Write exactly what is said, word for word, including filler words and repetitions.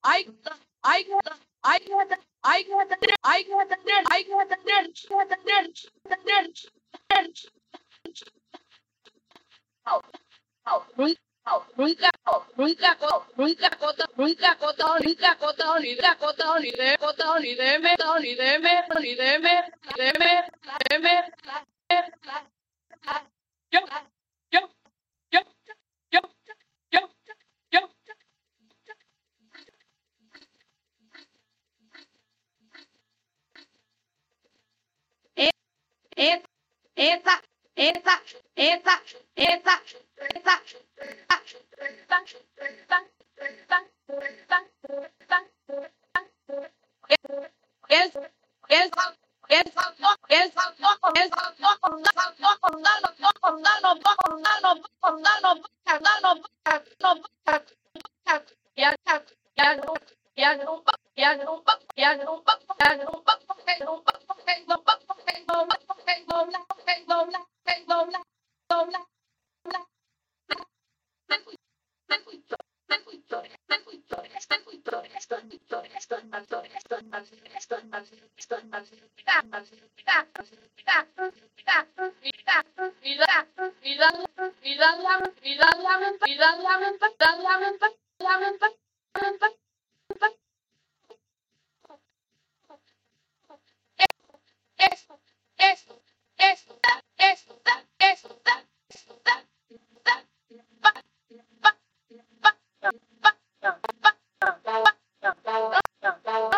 I I I I I Nunca, nunca, nunca, cota, nunca, cota, nunca, cota, ni de cota, ni de cota, ni de me, ni de me, ni de me, de me, de me, yo, yo, yo, yo, yo, yo, esa, esa, esa, esa, esa, esa, es, es, es, y la y la y la y la y la y la y la y la